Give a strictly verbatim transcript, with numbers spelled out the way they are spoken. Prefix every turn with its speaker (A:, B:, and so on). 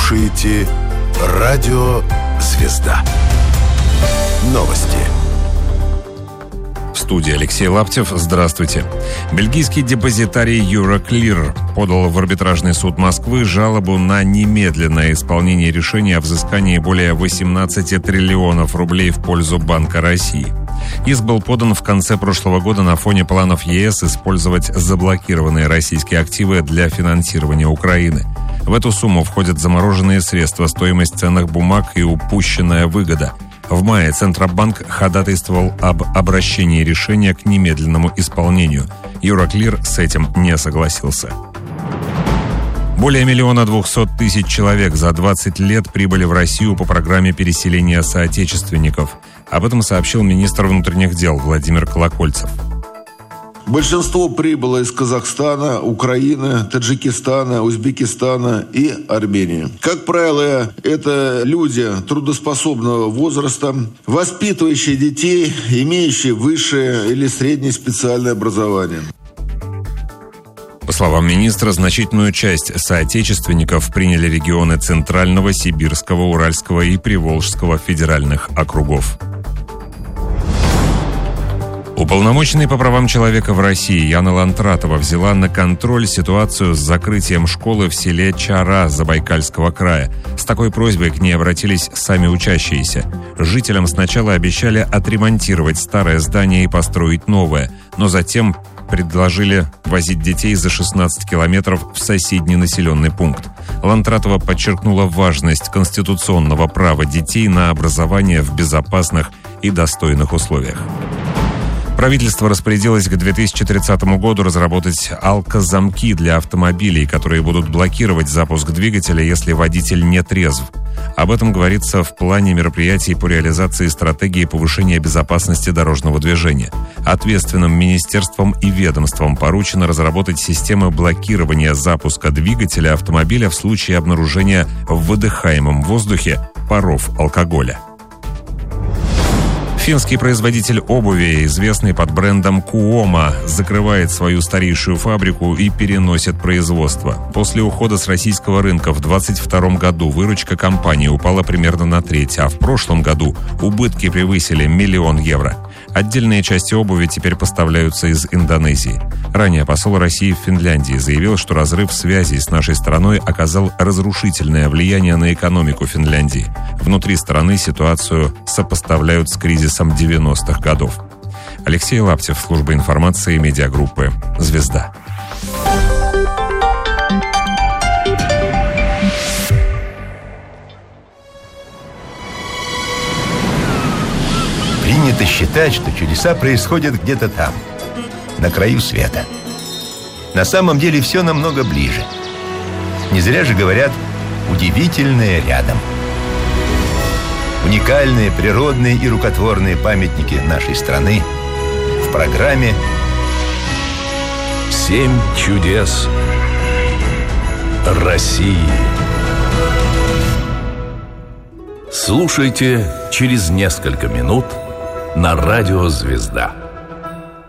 A: слушаете радио «Звезда». Новости.
B: В студии Алексей Лаптев. Здравствуйте. Бельгийский депозитарий Euroclear подал в арбитражный суд Москвы жалобу на немедленное исполнение решения о взыскании более восемнадцати триллионов рублей в пользу Банка России. Иск был подан в конце прошлого года на фоне планов ЕС использовать заблокированные российские активы для финансирования Украины. В эту сумму входят замороженные средства, стоимость ценных бумаг и упущенная выгода. В мае Центробанк ходатайствовал об обращении решения к немедленному исполнению. Euroclear с этим не согласился. Более миллиона двухсот тысяч человек за двадцать лет прибыли в Россию по программе переселения соотечественников. Об этом сообщил министр внутренних дел Владимир Колокольцев.
C: Большинство прибыло из Казахстана, Украины, Таджикистана, Узбекистана и Армении. Как правило, это люди трудоспособного возраста, воспитывающие детей, имеющие высшее или среднее специальное образование.
B: По словам министра, значительную часть соотечественников приняли регионы Центрального, Сибирского, Уральского и Приволжского федеральных округов. Уполномоченный по правам человека в России Яна Лантратова взяла на контроль ситуацию с закрытием школы в селе Чара Забайкальского края. С такой просьбой к ней обратились сами учащиеся. Жителям сначала обещали отремонтировать старое здание и построить новое, но затем предложили возить детей за шестнадцать километров в соседний населенный пункт. Лантратова подчеркнула важность конституционного права детей на образование в безопасных и достойных условиях. Правительство распорядилось к две тысячи тридцатому году разработать алкозамки для автомобилей, которые будут блокировать запуск двигателя, если водитель не трезв. Об этом говорится в плане мероприятий по реализации стратегии повышения безопасности дорожного движения. Ответственным министерствам и ведомствам поручено разработать системы блокирования запуска двигателя автомобиля в случае обнаружения в выдыхаемом воздухе паров алкоголя. Финский производитель обуви, известный под брендом Куома, закрывает свою старейшую фабрику и переносит производство. После ухода с российского рынка в двадцать втором году выручка компании упала примерно на треть, а в прошлом году убытки превысили миллион евро. Отдельные части обуви теперь поставляются из Индонезии. Ранее посол России в Финляндии заявил, что разрыв связей с нашей страной оказал разрушительное влияние на экономику Финляндии. Внутри страны ситуацию сопоставляют с кризисом девяностых годов. Алексей Лаптев, служба информации медиагруппы «Звезда».
D: Принято считать, что чудеса происходят где-то там, на краю света. На самом деле все намного ближе. Не зря же говорят «удивительное рядом». Уникальные природные и рукотворные памятники нашей страны в программе
A: «Семь чудес России». Слушайте через несколько минут на радио «Звезда».